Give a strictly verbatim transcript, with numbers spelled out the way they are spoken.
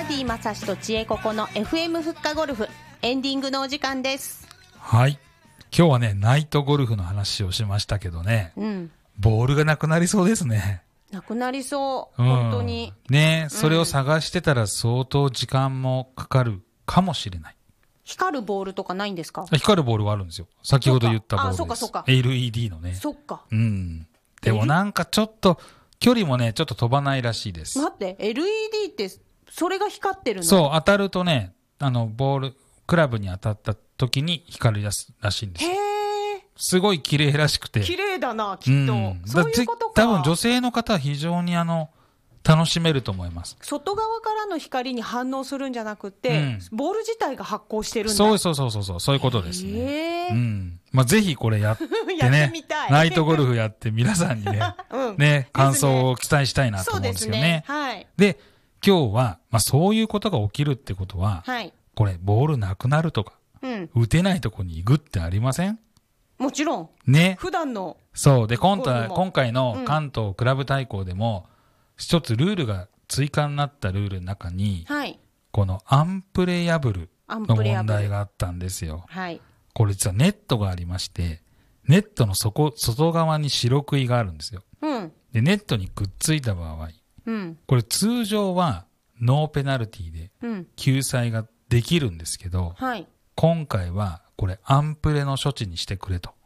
ティまさしとちえここの エフエム ふっかゴルフエンディングのお時間です。 はい、今日はねナイトゴルフの話をしましたけどね、うん、ボールがなくなりそうですね。 なくなりそう、うん、本当にね、それを探してたら相当時間もかかるかもしれない。 光るボールとかないんですか？ 光るボールはあるんですよ。先ほど言ったボールです。 あ、そうかそうか。 エルイーディー のね。 そっか。 うん。でもなんかちょっと距離もねちょっと飛ばないらしいです。 待って、エルイーディー ってそれが光ってるの？ そう、当たるとね、あのボールクラブに当たった時に光るやつらしいんですよ。へー。すごい綺麗らしくて。 綺麗だな、きっと。うん、そういうことか。 多分女性の方は非常にあの楽しめると思います。 外側からの光に反応するんじゃなくて、うん、ボール自体が発光してるんだ。 そうそうそうそうそうそういうことですね。うん。まあぜひこれやってねやってみたいナイトゴルフやって皆さんにね、うん、ね感想を期待したいなと思うんですよね。そうですね。はい。で今日はまあそういうことが起きるってことは、はい、これボールなくなるとか、うん、打てないとこに行くってありません？ もちろん。 ね。 普段の。 そうで今回今回の関東クラブ対抗でも。うん一つルールが追加になったルールの中に、はい、このアンプレヤブルの問題があったんですよ。はい、これ実はネットがありまして、ネットの底外側に白杭があるんですよ。うん、でネットにくっついた場合、うん、これ通常はノーペナルティで救済ができるんですけど、うんはい、今回はこれアンプレの処置にしてくれと。